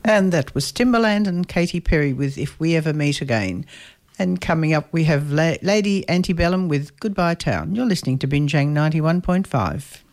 And that was Timbaland and Katy Perry with If We Ever Meet Again. And coming up, we have Lady Antebellum with Goodbye Town. You're listening to Binjang 91.5.